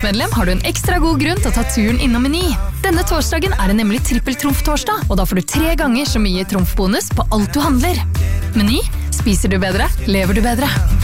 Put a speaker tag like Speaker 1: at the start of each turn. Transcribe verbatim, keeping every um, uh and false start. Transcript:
Speaker 1: Trumf-medlem har du en ekstra god grunn til å ta turen innom Meny. Denne torsdagen er det nemlig trippel-Trumf-torsdag, og da får du tre ganger så mye Trumf-bonus på alt du handler. Meny, spiser du bedre, lever du bedre.